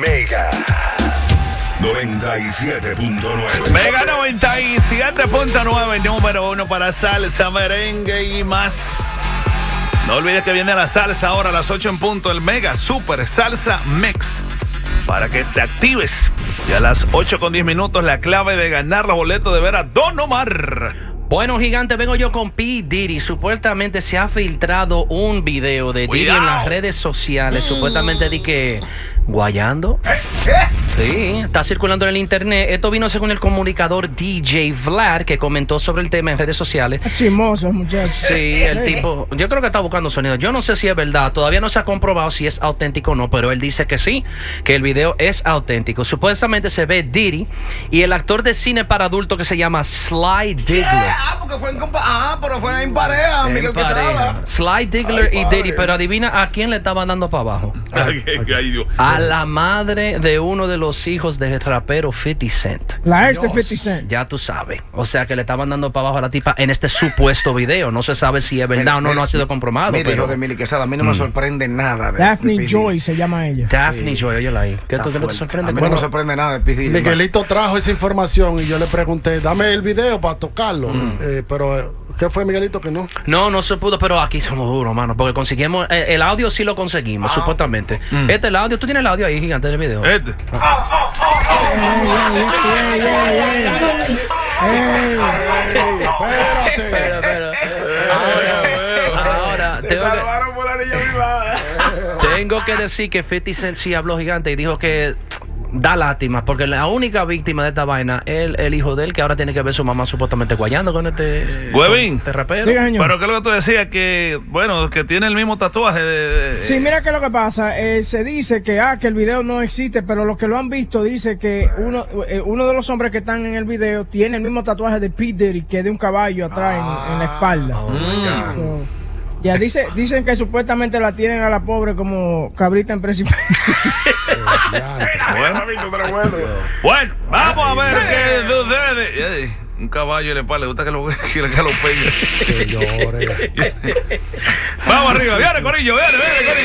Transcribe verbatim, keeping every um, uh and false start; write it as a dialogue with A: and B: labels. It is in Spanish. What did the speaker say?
A: Mega noventa y siete punto nueve.
B: Mega noventa y siete punto nueve, número uno para salsa, merengue y más. No olvides que viene la salsa ahora a las ocho en punto, el Mega Super Salsa Mix, para que te actives. Y a las ocho con diez minutos, la clave de ganar los boletos de ver a Don Omar.
C: Bueno, gigante, vengo yo con P. Diddy. Supuestamente se ha filtrado un video de Diddy en las redes sociales. Mm. Supuestamente di que guayando.
D: ¿Qué?
C: Sí, está circulando en el internet. Esto vino según el comunicador D J Vlad, que comentó sobre el tema en redes sociales.
E: Chismoso, muchachos.
C: Sí, el tipo, yo creo que está buscando sonido. Yo no sé si es verdad, todavía no se ha comprobado si es auténtico o no, pero él dice que sí, que el video es auténtico. Supuestamente se ve Diddy y el actor de cine para adultos que se llama Sly Diggler.
D: Ah, porque fue en compa ah, pero fue en pareja,
C: en
D: Miguel
C: pareja. Sly Diggler Ay, y Diddy, pero adivina a quién le estaban dando para abajo.
B: Ay, ay, Dios.
C: A la madre de uno de los hijos del rapero fifty Cent.
E: La ex de fifty Cent.
C: Ya tú sabes. O sea que le estaban dando para abajo a la tipa en este supuesto video. No se sabe si es verdad o no, no ha sido comprobado.
D: Mira,
C: pero...
D: hijo de Mili Quesada, a mí no me sorprende mm. nada de
E: Daphne
D: de
E: Joy se llama ella.
C: Daphne
E: sí.
C: Joy, oye ahí. ¿Qué, tú, ¿qué no te sorprende?
D: A mí no me sorprende nada de P. Diddy.
F: Miguelito trajo esa información y yo le pregunté, dame el video para tocarlo. Mm. Eh, pero... ¿Qué fue, Miguelito, que no?
C: No, no se pudo, pero aquí somos duros, mano, porque conseguimos, eh, el audio sí lo conseguimos, ah. supuestamente. Mm. Este el audio, tú tienes el audio ahí, gigante, del video.
B: Este.
F: Espérate.
C: Ahora, tengo que decir que fifty Cent sí habló, gigante, y dijo que da lástima, porque la única víctima de esta vaina es el, el hijo de él, que ahora tiene que ver su mamá supuestamente guayando con este,
B: Huevín,
C: este rapero.
B: Pero que lo que tú decías, que bueno, que tiene el mismo tatuaje de, de...
E: Sí, mira que lo que pasa, eh, se dice que ah, que el video no existe, pero los que lo han visto dice que uno, eh, uno de los hombres que están en el video tiene el mismo tatuaje de P. Diddy, que es de un caballo atrás ah, en, en la espalda.
C: Oh my God.
E: So, ya dice, dicen que supuestamente la tienen a la pobre como cabrita en principio.
B: bueno, bueno, vamos a ver qué sucede. Un caballo en la espalda, le gusta que lo, que lo pegue.
F: Señores.
B: Vamos arriba, viene, corillo, viene, viene, corillo.